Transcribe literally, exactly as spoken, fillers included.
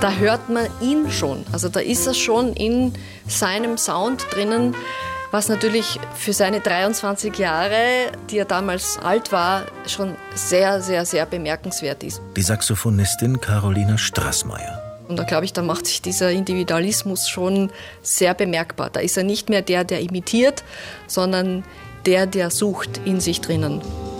da hört man ihn schon. Also da ist er schon in seinem Sound drinnen, was natürlich für seine dreiundzwanzig Jahre, die er damals alt war, schon sehr, sehr, sehr bemerkenswert ist. Die Saxophonistin Carolina Strassmayer. Und da glaube ich, da macht sich dieser Individualismus schon sehr bemerkbar. Da ist er nicht mehr der, der imitiert, sondern der, der sucht in sich drinnen.